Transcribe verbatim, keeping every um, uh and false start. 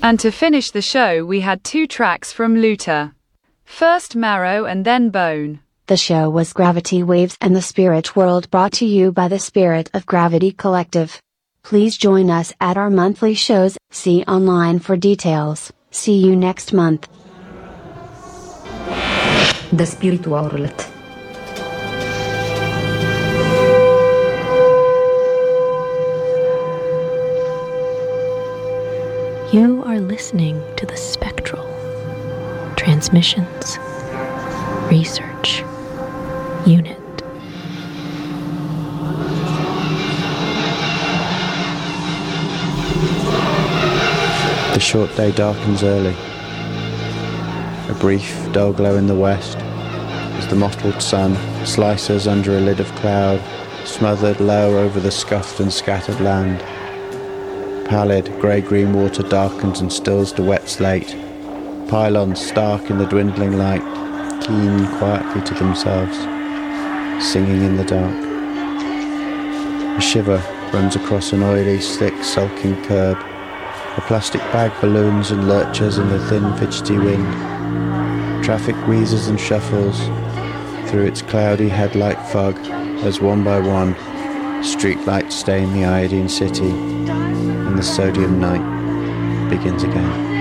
And to finish the show, we had two tracks from Luther. First Marrow and then Bone. The show was Gravity Waves and the Spirit World, brought to you by the Spirit of Gravity Collective. Please join us at our monthly shows. See online for details. See you next month. The Spirit World. You are listening to the Spectral Transmissions Research Unit. The short day darkens early. A brief, dull glow in the west, as the mottled sun slices under a lid of cloud, smothered low over the scuffed and scattered land. Pallid, grey-green water darkens and stills to wet slate. Pylons stark in the dwindling light, keen quietly to themselves, singing in the dark. A shiver runs across an oily, slick, sulking curb. A plastic bag balloons and lurches in the thin, fidgety wind. Traffic wheezes and shuffles through its cloudy headlight fog as one by one streetlights stain the iodine city and the sodium night begins again.